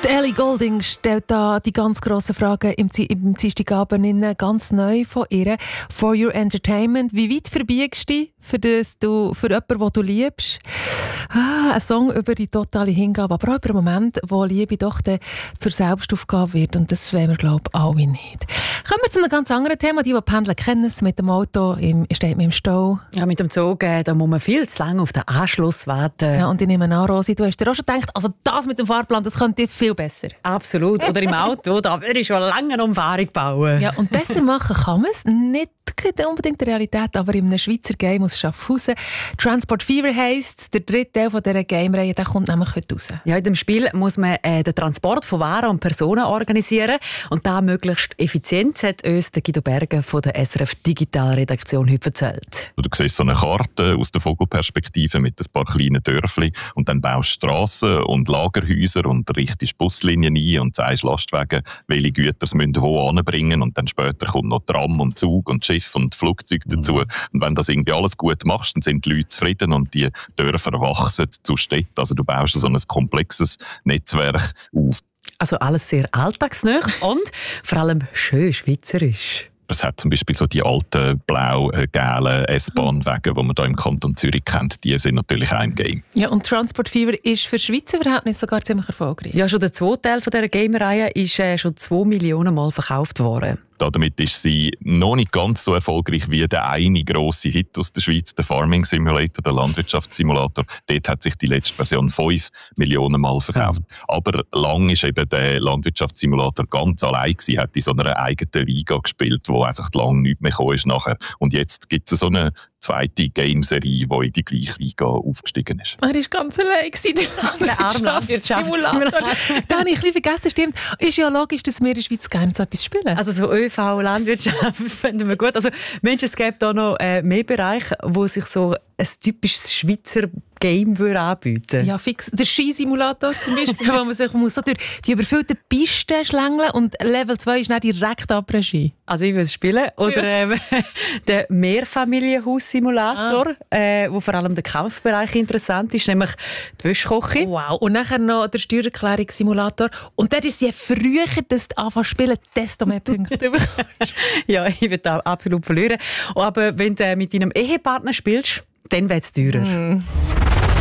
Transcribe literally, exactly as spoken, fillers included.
Ellie Goulding stellt da die ganz grossen Fragen im, Z- im Dienstagabend ganz neu von ihr. For your entertainment. Wie weit verbiegst du dich, für, das du, für jemanden, den du liebst? Ah, ein Song über die totale Hingabe, aber auch über einen Moment, wo Liebe doch dann zur Selbstaufgabe wird. Und das wollen wir, glaube ich, alle nicht. Kommen wir zu einem ganz anderen Thema. Die, die pendeln, kennen es. Mit dem Auto im, steht man im Stau. Ja, mit dem Zug äh, da muss man viel zu lange auf den Anschluss warten. Ja, und ich nehme an, Rosi, du hast dir auch schon gedacht, also das mit dem Fahrplan, das könnte viel besser. Absolut. Oder im Auto, da würde ich schon lange eine Umfahrung bauen. Ja, und besser machen kann man es. Nicht unbedingt der Realität, aber in einem Schweizer Game aus Schaffhausen. Transport Fever heisst, der dritte Teil von dieser Game-Reihe, der kommt nämlich heute raus. Ja, in dem Spiel muss man äh, den Transport von Waren und Personen organisieren. Und da möglichst effizient, hat uns der Guido Berger von der S R F Digital-Redaktion heute erzählt. Du siehst so eine Karte aus der Vogelperspektive mit ein paar kleinen Dörfli und dann baust du Strassen und Lagerhäuser und richtest Buslinien ein und sagst Lastwagen, welche Güter sie müssen wo anbringen, und dann später kommt noch Tram und Zug und Schiff und Flugzeug dazu. Mhm. Und wenn das irgendwie alles gut machst, dann sind die Leute zufrieden und die Dörfer wachsen zu Städten. Also du baust so ein komplexes Netzwerk auf. Also alles sehr alltagsnah und vor allem schön schweizerisch. Es hat zum Beispiel so die alten blau-gelben S-Bahn-Wege, die man hier im Kanton Zürich kennt, die sind natürlich auch im Game. Ja, und Transport Fever ist für Schweizer Verhältnisse sogar ziemlich erfolgreich. Ja, schon der zweite Teil dieser Gamereihe ist äh, schon zwei Millionen Mal verkauft worden. Damit ist sie noch nicht ganz so erfolgreich wie der eine grosse Hit aus der Schweiz, der Farming Simulator, der Landwirtschaftssimulator. Dort hat sich die letzte Version fünf Millionen Mal verkauft. Mhm. Aber lang ist eben der Landwirtschaftssimulator ganz allein gewesen, hat in so einer eigenen Liga gespielt, wo einfach lang nichts mehr gekommen ist nachher. Und jetzt gibt es so eine zweite Game-Serie, die in die gleiche Liga aufgestiegen ist. Er war ganz allein, der Landwirtschaftssimulator. Da habe ich ein bisschen vergessen, stimmt. Ist ja logisch, dass wir in der Schweiz gerne so etwas spielen. Also so ÖV, Landwirtschaft finden wir gut. Also Mensch, es gibt da noch äh, mehr Bereiche, wo sich so ein typisches Schweizer Game würde anbieten. Ja, fix. Der Skisimulator zum Beispiel, wo man sich muss so durch die überfüllten Pisten schlängeln und Level zwei ist dann direkt Après-Ski. Also ich will es spielen. Oder ja. ähm, der Mehrfamilienhaus-Simulator, ah. äh, wo vor allem der Kampfbereich interessant ist, nämlich die Wäschkoche. Wow. Und nachher noch der Steuererklärungssimulator. Und dort ist je früher dass du anfängst zu spielen, desto mehr Punkte bekommst. Ja, ich würde da absolut verlieren. Aber wenn du mit deinem Ehepartner spielst, dann wird es teurer. Mm.